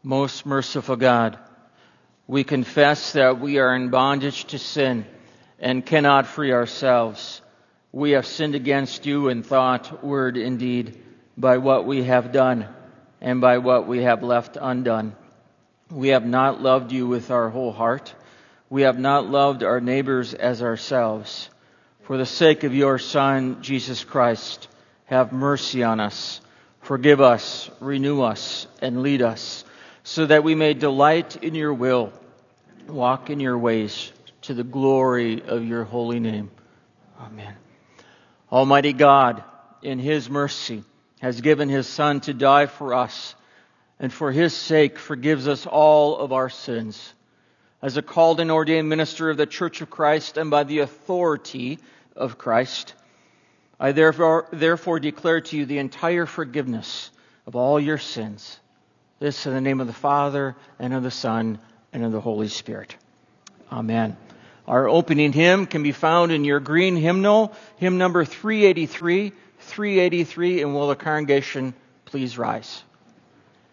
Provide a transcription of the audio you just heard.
Most merciful God, we confess that we are in bondage to sin and cannot free ourselves. We have sinned against you in thought, word, and deed, by what we have done and by what we have left undone. We have not loved you with our whole heart. We have not loved our neighbors as ourselves. For the sake of your Son, Jesus Christ, have mercy on us. Forgive us, renew us, and lead us, so that we may delight in your will, walk in your ways, to the glory of your holy name. Amen. Almighty God, in his mercy, has given his Son to die for us, and for his sake forgives us all of our sins. As a called and ordained minister of the Church of Christ and by the authority of Christ, I therefore declare to you the entire forgiveness of all your sins. This in the name of the Father, and of the Son, and of the Holy Spirit. Amen. Our opening hymn can be found in your green hymnal, hymn number 383, and will the congregation please rise?